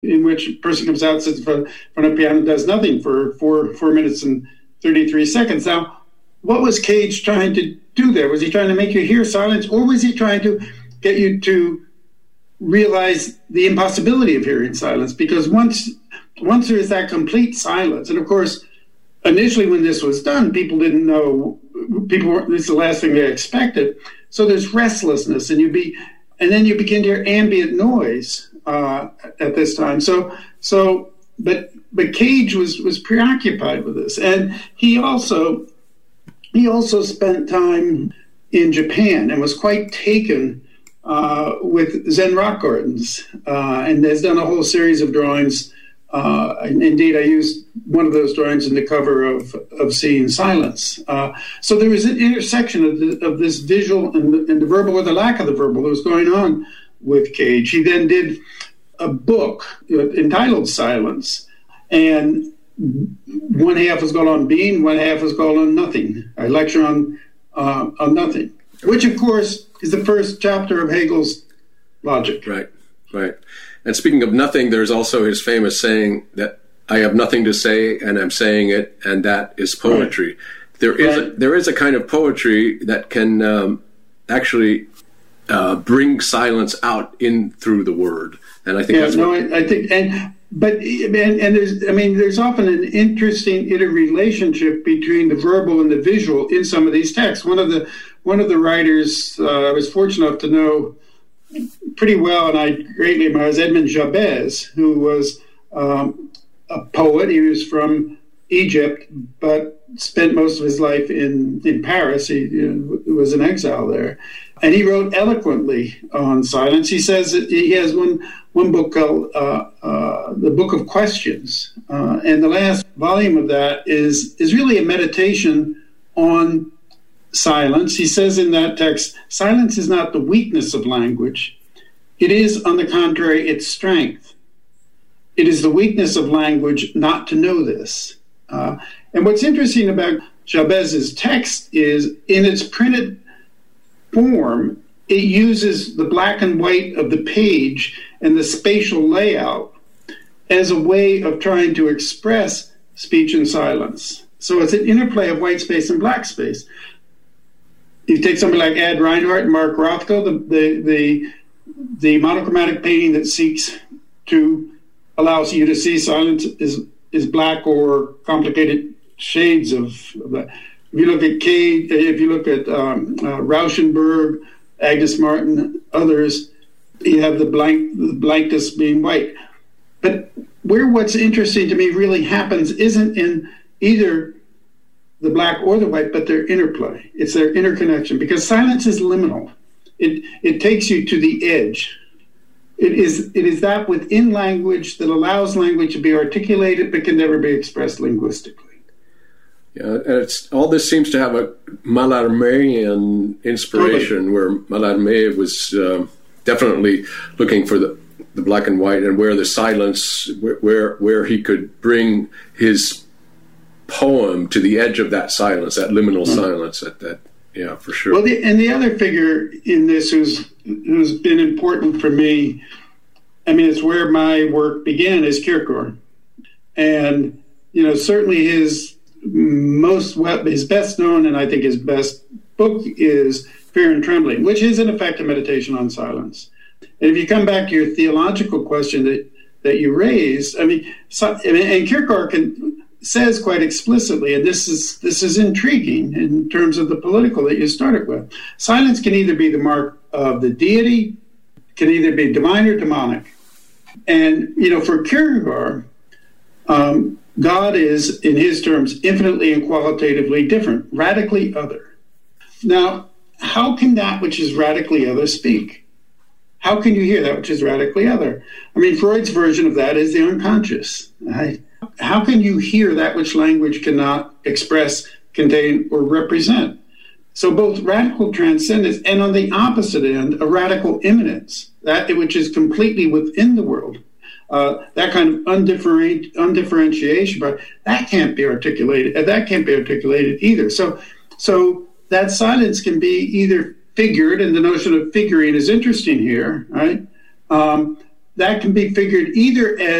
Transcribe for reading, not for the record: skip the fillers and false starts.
in which a person comes out, sits in front of a piano, and does nothing for 4 minutes and 33 seconds. Now, what was Cage trying to do there? Was he trying to make you hear silence, or was he trying to get you to realize the impossibility of hearing silence? Because once there is that complete silence, and of course, initially when this was done, people didn't know, this is the last thing they expected. So there's restlessness, and then you begin to hear ambient noise at this time. But Cage was preoccupied with this, and he also spent time in Japan and was quite taken with Zen rock gardens, and has done a whole series of drawings. And indeed, I used one of those drawings in the cover of Seeing Silence. So there was an intersection of this visual and the verbal, or the lack of the verbal, that was going on with Cage. He then did a book entitled Silence, and one half was called On Being, one half was called On Nothing, a lecture on nothing, which, of course, is the first chapter of Hegel's Logic. Right. And speaking of nothing, there's also his famous saying that I have nothing to say and I'm saying it, and that is poetry. Right. There is a kind of poetry that can actually bring silence out in through the word, and I think there's often an interesting interrelationship between the verbal and the visual in some of these texts. One of the writers I was fortunate enough to know pretty well, and I greatly admire, is Edmond Jabez, who was a poet. He was from Egypt, but spent most of his life in Paris. He was in exile there. And he wrote eloquently on silence. He says that he has one book called The Book of Questions. And the last volume of that is really a meditation on silence. He says in that text, silence is not the weakness of language. It is, on the contrary, its strength. It is the weakness of language not to know this. And what's interesting about Jabez's text is, in its printed form, it uses the black and white of the page and the spatial layout as a way of trying to express speech and silence. So it's an interplay of white space and black space. You take somebody like Ad Reinhardt and Mark Rothko, the monochromatic painting that seeks to allow you to see silence is black or complicated shades of that. If you look at Cage, if you look at Rauschenberg, Agnes Martin, others, you have the blankness being white. But where what's interesting to me really happens isn't in either the black or the white, but their interplay. It's their interconnection, because silence is liminal. It takes you to the edge. It is that within language that allows language to be articulated but can never be expressed linguistically. Yeah, and all this seems to have a Mallarméian inspiration, where Mallarmé was definitely looking for the black and white, and where the silence, where he could bring his poem to the edge of that silence, that liminal silence. Yeah, for sure. Well, the other figure in this who's been important for me, I mean, it's where my work began, is Kierkegaard. And, certainly his best known, and I think his best book, is Fear and Trembling, which is in effect a meditation on silence. And if you come back to your theological question that you raised, and Kierkegaard says quite explicitly, and this is intriguing in terms of the political that you started with, silence can either be the mark of the deity, can either be divine or demonic. And, for Kierkegaard, God is, in his terms, infinitely and qualitatively different, radically other. Now, how can that which is radically other speak? How can you hear that which is radically other? I mean, Freud's version of that is the unconscious. Right? How can you hear that which language cannot express, contain, or represent? So both radical transcendence and, on the opposite end, a radical immanence, that which is completely within the world, that kind of undifferentiation, but that can't be articulated. That can't be articulated either. So that silence can be either figured, and the notion of figuring is interesting here, right? that can be figured either as